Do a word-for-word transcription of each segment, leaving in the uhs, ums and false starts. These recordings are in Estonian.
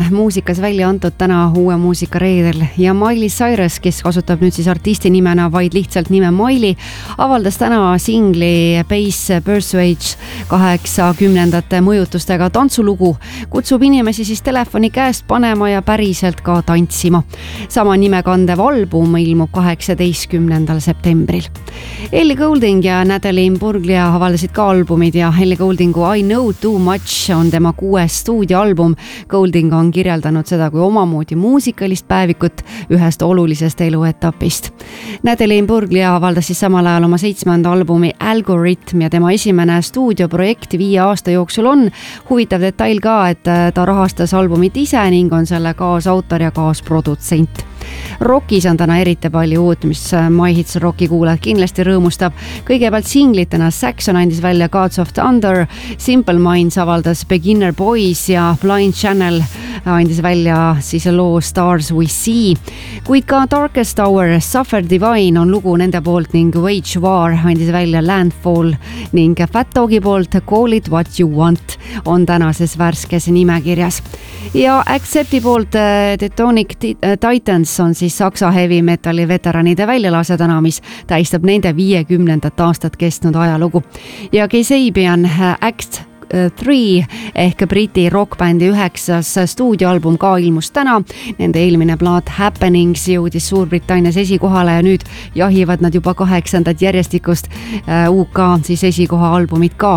muusikas välja antud täna uue muusika reedel ja Miley Cyrus, kes kasutab nüüd siis artisti nimena vaid lihtsalt nime Miley, avaldas täna singli Bass Persuage kaheksakümnendate mõjutustega tantsulugu, kutsub inimesi siis telefoni käest panema ja päriselt ka tantsima. Sama nimekandev album ilmub kaheksateistkümnendal septembril. Ellie Goulding ja Natalie Imbruglia avaldasid ka albumid ja Ellie Gouldingu I Know Too Much on tema kuues stuudioalbum. Goulding on kirjeldanud seda kui omamoodi muusikalist päevikut ühest olulisest eluetapist. Natalie Imbruglia avaldas siis samal ajal oma seitsmenda albumi Algorithm ja tema esimene stuudioprojekt viie aasta jooksul on. Huvitav detail ka, et ta rahastas albumit ise ning on selle kaasautor ja kaasprodutsent. Rockis on täna eriti palju uut, mis My Hits Rocki kuulajad kindlasti rõõmustab. Kõigepealt singlitena Saxon andis välja Gods of Thunder, Simple Minds avaldas Beginner Boys ja Blind Channel andis välja siis loo Stars We See. Kuid ka Darkest Hour, Suffer Divine on lugu nende poolt ning Wage War andis välja Landfall ning Fat Dogi poolt Call It What You Want on tänases värskes nimekirjas. Ja Accepti poolt Tectonic Titans on siis saksa heavy metalli veteranide väljalase täna, mis tähistab nende viiekümnendat aastat kestnud ajalugu. Ja Kasabian Act kolm ehk Briti rockbändi üheksas stuudioalbum ka ilmus täna. Nende eelmine plaat Happenings jõudis Suurbritannias esikohale ja nüüd jahivad nad juba kaheksandat järjestikust U K siis esikoha albumit ka.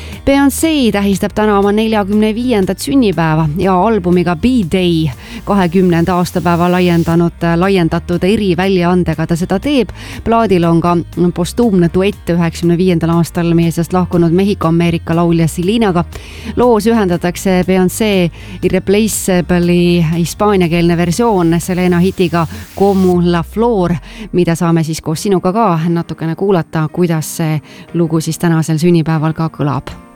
Beyoncé tähistab täna oma neljakümne viiendat sünnipäeva ja albumiga B-Day kahekümnenda aastapäeva laiendanud, laiendatud eri väljaandega ta seda teeb. Plaadil on ka postuumne duett üheksakümne viiendal aastal meie seast lahkunud Mehhiko-Ameerika laulja Selinaga. Loos ühendatakse Beyoncé Irreplaceable'i hispaaniakeelne versioon Selena hitiga Como la Flor, mida saame siis koos sinuga ka natukene kuulata, kuidas see lugu siis tänasel sünnipäeval ka kõlab.